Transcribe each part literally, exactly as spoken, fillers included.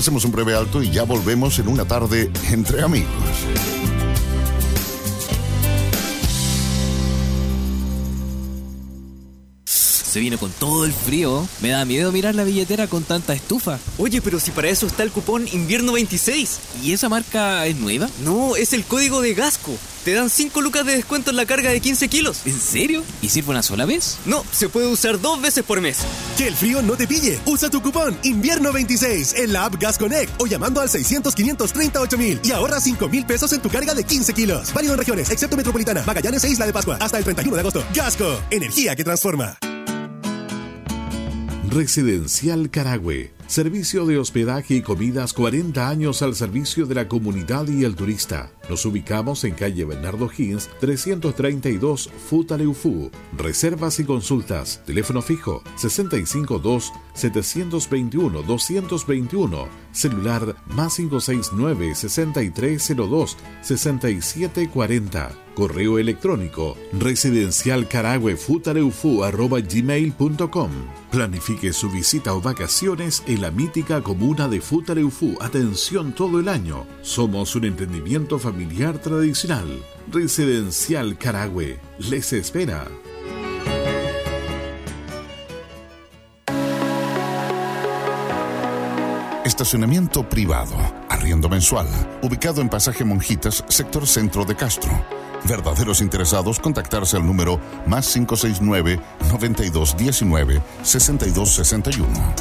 Hacemos un breve alto y ya volvemos en una tarde entre amigos. Se viene con todo el frío. Me da miedo mirar la billetera con tanta estufa. Oye, pero si para eso está el cupón Invierno veintiséis. ¿Y esa marca es nueva? No, es el código de Gasco. Te dan cinco lucas de descuento en la carga de quince kilos. ¿En serio? ¿Y sirve una sola vez? No, se puede usar dos veces por mes. Que el frío no te pille. Usa tu cupón Invierno veintiséis en la app Gas Connect o llamando al seiscientos, quinientos treinta, ocho mil y ahorra cinco mil pesos en tu carga de quince kilos. Válido en regiones, excepto Metropolitana, Magallanes e Isla de Pascua. Hasta el treinta y uno de agosto. Gasco, energía que transforma. Residencial Carahue. Servicio de hospedaje y comidas, cuarenta años al servicio de la comunidad y el turista. Nos ubicamos en calle Bernardo Higgins, trescientos treinta y dos, Futaleufú. Reservas y consultas. Teléfono fijo sesenta y cinco dos, setecientos veintiuno, doscientos veintiuno. Celular más cinco seis nueve, sesenta y tres cero dos, sesenta y siete cuarenta. Correo electrónico residencialcarahuefutaleufú arroba gmail punto com. Planifique su visita o vacaciones en la mítica comuna de Futaleufú. Atención todo el año. Somos un emprendimiento familiar tradicional. Residencial Carahue les espera. Estacionamiento privado, arriendo mensual, ubicado en Pasaje Monjitas, sector centro de Castro. Verdaderos interesados, contactarse al número más cinco seis nueve, noventa y dos diecinueve, sesenta y dos sesenta y uno.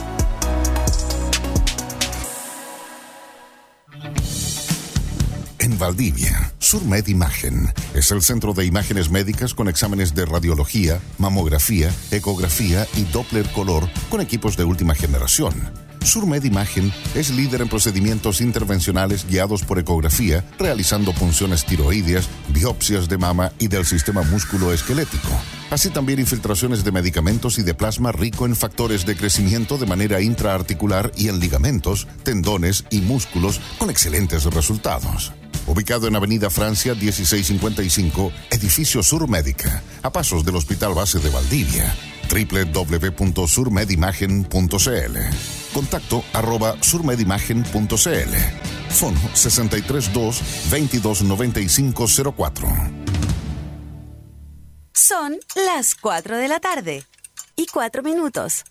En Valdivia, Surmed Imagen es el centro de imágenes médicas con exámenes de radiología, mamografía, ecografía y Doppler color con equipos de última generación. Surmed Imagen es líder en procedimientos intervencionales guiados por ecografía, realizando punciones tiroideas, biopsias de mama y del sistema músculo-esquelético. Así también infiltraciones de medicamentos y de plasma rico en factores de crecimiento de manera intraarticular y en ligamentos, tendones y músculos con excelentes resultados. Ubicado en Avenida Francia dieciséis cincuenta y cinco, Edificio Surmédica, a pasos del Hospital Base de Valdivia. doble u doble u doble u punto surmedimagen punto c l. Contacto arroba surmedimagen punto c l. Fono sesenta y tres dos, veintidós noventa y cinco cero cuatro. Son las cuatro de la tarde y cuatro minutos.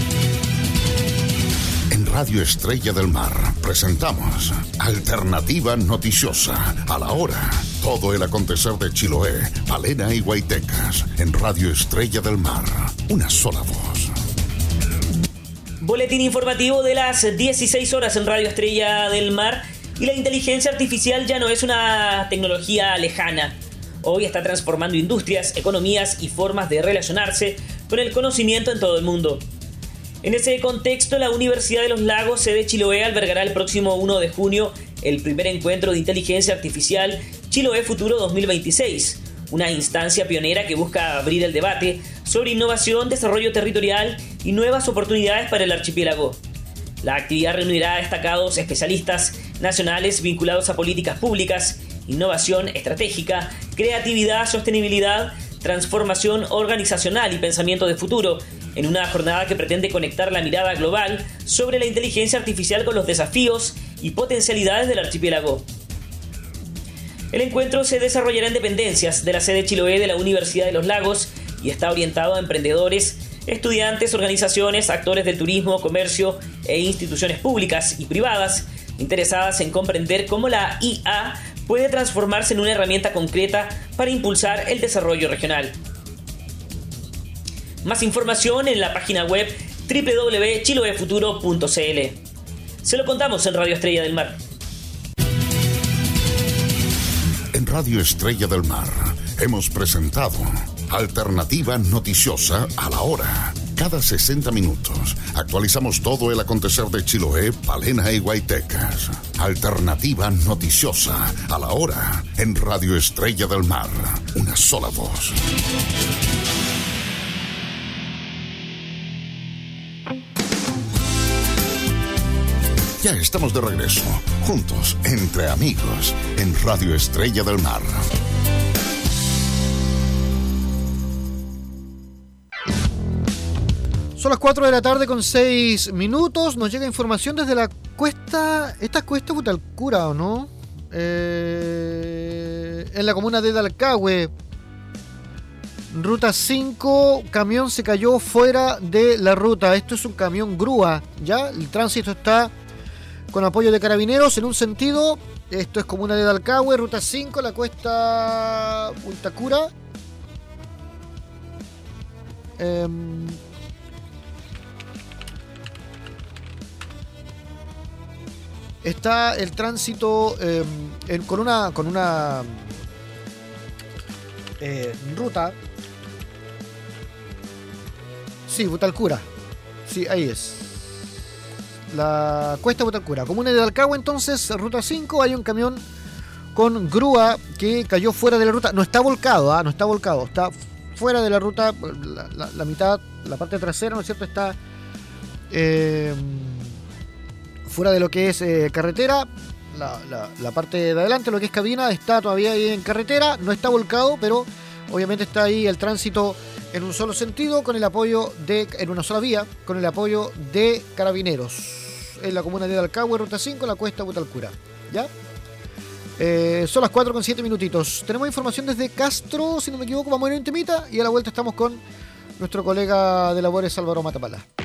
En Radio Estrella del Mar presentamos Alternativa Noticiosa a la hora. Todo el acontecer de Chiloé, Palena y Guaitecas. En Radio Estrella del Mar. Una sola voz. Boletín informativo de las dieciséis horas en Radio Estrella del Mar. Y la inteligencia artificial ya no es una tecnología lejana. Hoy está transformando industrias, economías y formas de relacionarse con el conocimiento en todo el mundo. En ese contexto, la Universidad de los Lagos, sede Chiloé, albergará el próximo uno de junio el primer encuentro de inteligencia artificial Chiloé Futuro dos mil veintiséis, una instancia pionera que busca abrir el debate sobre innovación, desarrollo territorial y nuevas oportunidades para el archipiélago. La actividad reunirá a destacados especialistas nacionales vinculados a políticas públicas, innovación estratégica, creatividad, sostenibilidad, transformación organizacional y pensamiento de futuro, en una jornada que pretende conectar la mirada global sobre la inteligencia artificial con los desafíos y potencialidades del archipiélago. El encuentro se desarrollará en dependencias de la sede Chiloé de la Universidad de los Lagos y está orientado a emprendedores, estudiantes, organizaciones, actores del turismo, comercio e instituciones públicas y privadas interesadas en comprender cómo la I A puede transformarse en una herramienta concreta para impulsar el desarrollo regional. Más información en la página web doble u doble u doble u punto chiloefuturo punto c l. Se lo contamos en Radio Estrella del Mar. En Radio Estrella del Mar hemos presentado Alternativa Noticiosa a la hora. Cada sesenta minutos actualizamos todo el acontecer de Chiloé, Palena y Guaitecas. Alternativa Noticiosa a la hora en Radio Estrella del Mar. Una sola voz. Ya estamos de regreso, juntos, entre amigos, en Radio Estrella del Mar. Son las cuatro de la tarde con seis minutos. Nos llega información desde la cuesta. ¿Esta cuesta Butalcura o no? Eh, en la comuna de Dalcahue. Ruta cinco, camión se cayó fuera de la ruta. Esto es un camión grúa, ¿ya? El tránsito está con apoyo de carabineros en un sentido. Esto es comuna de Dalcahue, ruta cinco, la cuesta Butalcura. Eh, está el tránsito eh, en, con una con una eh, ruta. Sí, Butalcura. Sí, ahí es. La cuesta Butalcura. Comuna de Dalcahue, entonces, ruta cinco. Hay un camión con grúa que cayó fuera de la ruta. No está volcado, ¿eh? No está volcado. Está fuera de la ruta. La, la, la mitad, la parte trasera, ¿no es cierto? Está eh, fuera de lo que es eh, carretera. La, la, la parte de adelante, lo que es cabina, está todavía ahí en carretera. No está volcado, pero obviamente está ahí el tránsito en un solo sentido, con el apoyo de, en una sola vía, con el apoyo de carabineros. En la comuna de Dalcahue, ruta cinco, la cuesta Butalcura. ¿Ya? Eh, son las cuatro con siete minutitos. Tenemos información desde Castro, si no me equivoco, vamos a ir en temita y a la vuelta estamos con nuestro colega de labores Álvaro Matapala.